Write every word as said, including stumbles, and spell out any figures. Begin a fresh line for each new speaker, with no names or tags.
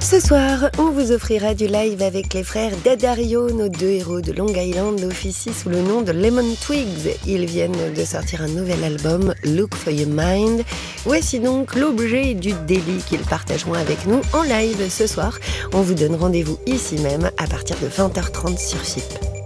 Ce soir, on vous offrira du live avec les frères Daddario. Nos deux héros de Long Island officient sous le nom de Lemon Twigs. Ils viennent de sortir un nouvel album, Look for Your Mind. Voici donc l'objet du délit qu'ils partageront avec nous en live ce soir. On vous donne rendez-vous ici même à partir de vingt heures trente sur F I P.